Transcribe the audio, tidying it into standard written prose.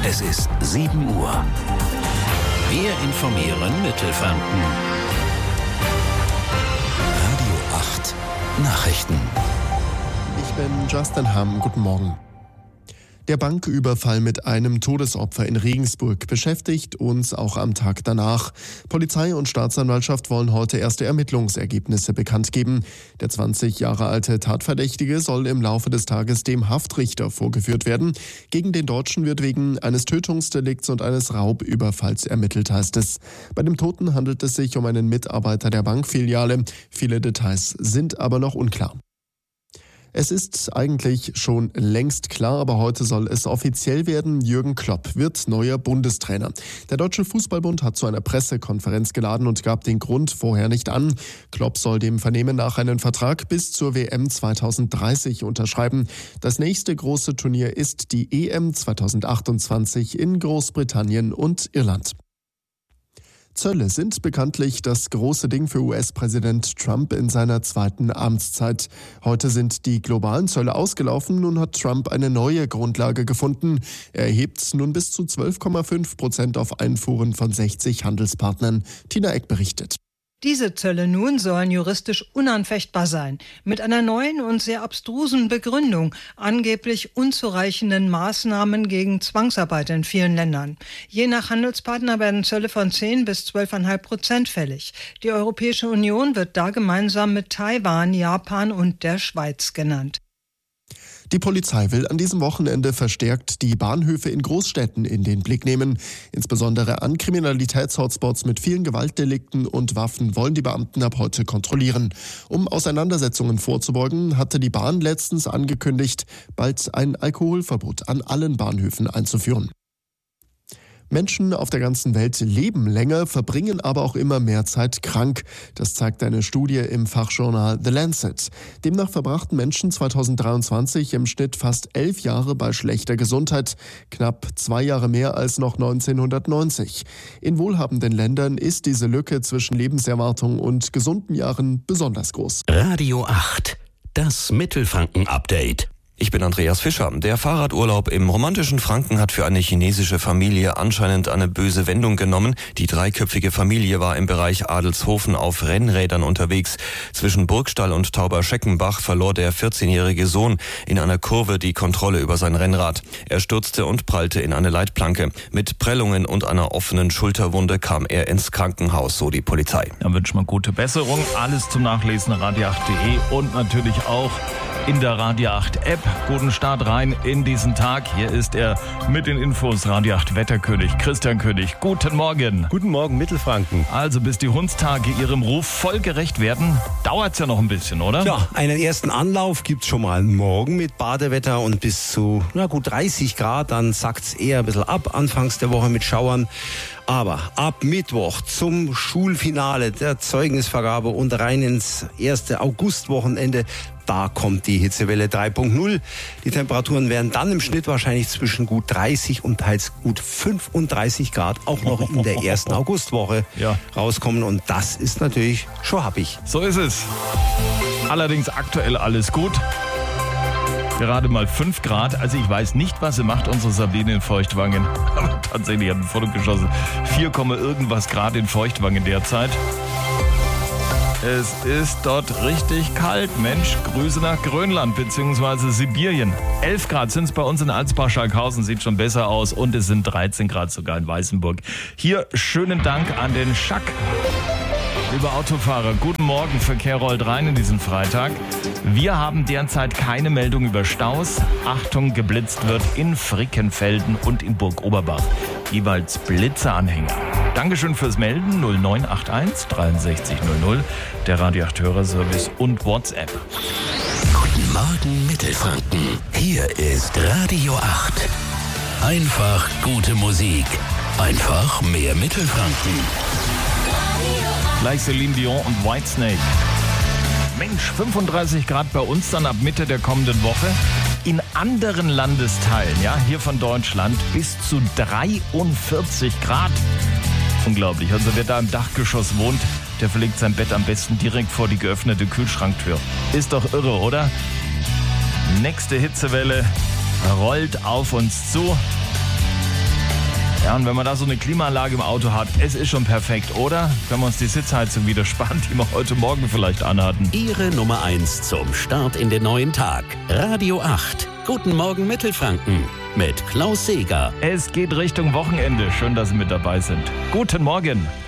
Es ist 7 Uhr. Wir informieren Mittelfranken. Radio 8 Nachrichten. Ich bin Justin Hamm. Guten Morgen. Der Banküberfall mit einem Todesopfer in Regensburg beschäftigt uns auch am Tag danach. Polizei und Staatsanwaltschaft wollen heute erste Ermittlungsergebnisse bekannt geben. Der 20 Jahre alte Tatverdächtige soll im Laufe des Tages dem Haftrichter vorgeführt werden. Gegen den Deutschen wird wegen eines Tötungsdelikts und eines Raubüberfalls ermittelt, heißt es. Bei dem Toten handelt es sich um einen Mitarbeiter der Bankfiliale. Viele Details sind aber noch unklar. Es ist eigentlich schon längst klar, aber heute soll es offiziell werden. Jürgen Klopp wird neuer Bundestrainer. Der Deutsche Fußballbund hat zu einer Pressekonferenz geladen und gab den Grund vorher nicht an. Klopp soll dem Vernehmen nach einen Vertrag bis zur WM 2030 unterschreiben. Das nächste große Turnier ist die EM 2028 in Großbritannien und Irland. Zölle sind bekanntlich das große Ding für US-Präsident Trump in seiner zweiten Amtszeit. Heute sind die globalen Zölle ausgelaufen, nun hat Trump eine neue Grundlage gefunden. Er erhebt nun bis zu 12,5% auf Einfuhren von 60 Handelspartnern. Tina Eck berichtet. Diese Zölle nun sollen juristisch unanfechtbar sein, mit einer neuen und sehr abstrusen Begründung, angeblich unzureichenden Maßnahmen gegen Zwangsarbeit in vielen Ländern. Je nach Handelspartner werden Zölle von 10 bis 12,5% fällig. Die Europäische Union wird da gemeinsam mit Taiwan, Japan und der Schweiz genannt. Die Polizei will an diesem Wochenende verstärkt die Bahnhöfe in Großstädten in den Blick nehmen. Insbesondere an Kriminalitätshotspots mit vielen Gewaltdelikten und Waffen wollen die Beamten ab heute kontrollieren. Um Auseinandersetzungen vorzubeugen, hatte die Bahn letztens angekündigt, bald ein Alkoholverbot an allen Bahnhöfen einzuführen. Menschen auf der ganzen Welt leben länger, verbringen aber auch immer mehr Zeit krank. Das zeigt eine Studie im Fachjournal The Lancet. Demnach verbrachten Menschen 2023 im Schnitt fast 11 Jahre bei schlechter Gesundheit, knapp 2 Jahre mehr als noch 1990. In wohlhabenden Ländern ist diese Lücke zwischen Lebenserwartung und gesunden Jahren besonders groß. Radio 8, das Mittelfranken-Update. Ich bin Andreas Fischer. Der Fahrradurlaub im romantischen Franken hat für eine chinesische Familie anscheinend eine böse Wendung genommen. Die dreiköpfige Familie war im Bereich Adelshofen auf Rennrädern unterwegs. Zwischen Burgstall und Tauberscheckenbach verlor der 14-jährige Sohn in einer Kurve die Kontrolle über sein Rennrad. Er stürzte und prallte in eine Leitplanke. Mit Prellungen und einer offenen Schulterwunde kam er ins Krankenhaus, so die Polizei. Dann wünschen wir gute Besserung. Alles zum Nachlesen radio8.de und natürlich auch in der Radio 8 App. Guten Start rein in diesen Tag. Hier ist er mit den Infos. Radio 8 Wetterkönig Christian König. Guten Morgen. Guten Morgen, Mittelfranken. Also bis die Hundstage ihrem Ruf voll gerecht werden, dauert's ja noch ein bisschen, oder? Ja, einen ersten Anlauf gibt's schon mal morgen mit Badewetter und bis zu gut 30 Grad. Dann sackt's eher ein bisschen ab, anfangs der Woche mit Schauern. Aber ab Mittwoch zum Schulfinale der Zeugnisvergabe und rein ins erste Augustwochenende, da kommt die Hitzewelle 3.0. Die Temperaturen werden dann im Schnitt wahrscheinlich zwischen gut 30 und teils gut 35 Grad auch noch in der ersten Augustwoche rauskommen. Und das ist natürlich schon happig. So ist es. Allerdings aktuell alles gut. Gerade mal 5 Grad. Also ich weiß nicht, was sie macht, unsere Sabine in Feuchtwangen. Aber tatsächlich hat ein Foto geschossen. 4, irgendwas Grad in Feuchtwangen derzeit. Es ist dort richtig kalt. Mensch, Grüße nach Grönland bzw. Sibirien. 11 Grad sind es bei uns in Alsbach-Schalkhausen. Sieht schon besser aus. Und es sind 13 Grad sogar in Weißenburg. Hier schönen Dank an den Schack. Liebe Autofahrer, guten Morgen. Verkehr rollt rein in diesen Freitag. Wir haben derzeit keine Meldung über Staus. Achtung, geblitzt wird in Frickenfelden und in Burg Oberbach. Jeweils Blitzeanhänger. Dankeschön fürs Melden. 0981 63 00, der Radio 8 Hörerservice und WhatsApp. Guten Morgen Mittelfranken. Hier ist Radio 8. Einfach gute Musik. Einfach mehr Mittelfranken. Gleich Celine Dion und Whitesnake. Mensch, 35 Grad bei uns dann ab Mitte der kommenden Woche. In anderen Landesteilen, hier von Deutschland, bis zu 43 Grad. Unglaublich. Also wer da im Dachgeschoss wohnt, der verlegt sein Bett am besten direkt vor die geöffnete Kühlschranktür. Ist doch irre, oder? Nächste Hitzewelle rollt auf uns zu. Ja, und wenn man da so eine Klimaanlage im Auto hat, es ist schon perfekt, oder? Können wir uns die Sitzheizung wieder sparen, die wir heute Morgen vielleicht anhatten. Ihre Nummer 1 zum Start in den neuen Tag. Radio 8. Guten Morgen Mittelfranken mit Klaus Seeger. Es geht Richtung Wochenende. Schön, dass Sie mit dabei sind. Guten Morgen.